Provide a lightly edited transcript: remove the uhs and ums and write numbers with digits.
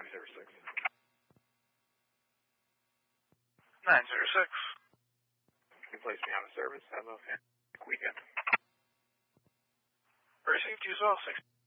Service 6. 906. You place me on the service. Have a fantastic weekend. Received you as well, 6.